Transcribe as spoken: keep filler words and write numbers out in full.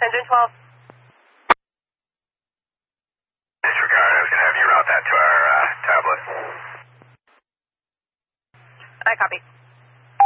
Engine twelve. Disregard, I was going to have you route that to our uh, tablet. I copy.